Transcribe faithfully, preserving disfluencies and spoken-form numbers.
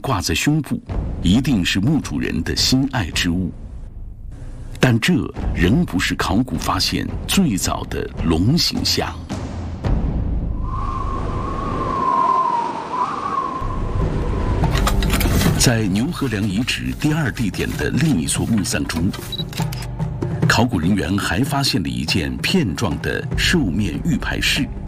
挂在胸部，一定是墓主人的心爱之物。但这仍不是考古发现最早的龙形像。在牛河梁遗址第二地点的另一座墓葬中，考古人员还发现了一件片状的兽面玉牌饰。